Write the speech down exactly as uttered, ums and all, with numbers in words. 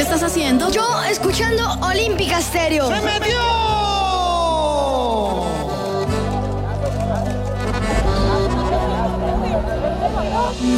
estás haciendo? Yo escuchando Olímpica Stereo. ¡Se metió!